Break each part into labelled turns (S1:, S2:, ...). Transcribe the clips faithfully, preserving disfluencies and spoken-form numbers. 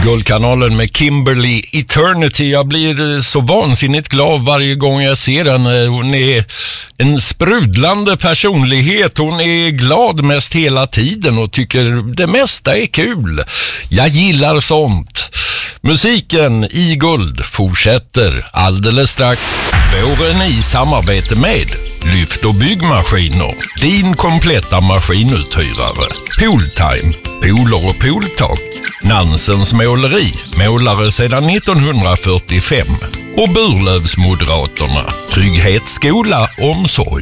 S1: Guldkanalen med Kimberly Eternity. Jag blir så vansinnigt glad varje gång jag ser henne. Hon är en sprudlande personlighet. Hon är glad mest hela tiden och tycker det mesta är kul. Jag gillar sånt. Musiken i Guld fortsätter alldeles strax. Våren i samarbete med Lyft och byggmaskiner. Din kompletta maskinuthyrare. Pooltime. Pooler och pooltak. Nansens måleri. Målare sedan nittonhundrafyrtiofem. Och Burlövsmoderaterna. Trygghet, skola, omsorg.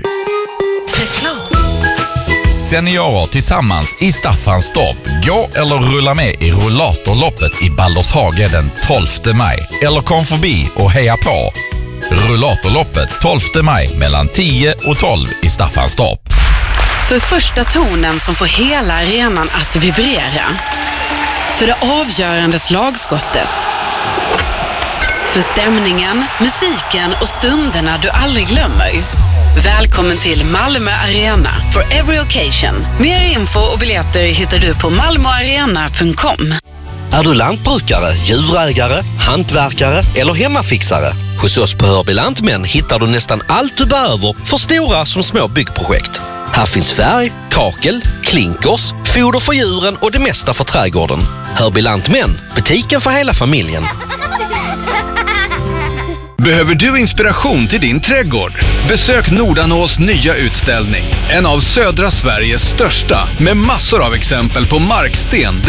S2: Seniorer tillsammans i Staffanstorp. Gå eller rulla med i rullatorloppet i Baldershage den tolfte maj. Eller kom förbi och heja på. Rullatorloppet tolfte maj mellan tio och tolv i Staffanstorp.
S3: För första tonen som får hela arenan att vibrera. För det avgörande slagskottet. För stämningen, musiken och stunderna du aldrig glömmer. Välkommen till Malmö Arena for every occasion. Mer info och biljetter hittar du på malmoarena punkt com.
S4: Är du lantbrukare, djurägare, hantverkare eller hemmafixare? Hos oss på Hörby Lantmän hittar du nästan allt du behöver för stora som små byggprojekt. Här finns färg, kakel, klinkers, foder för djuren och det mesta för trädgården. Hörby Lantmän, butiken för hela familjen.
S5: Behöver du inspiration till din trädgård? Besök Nordanås nya utställning. En av södra Sveriges största med massor av exempel på marksten.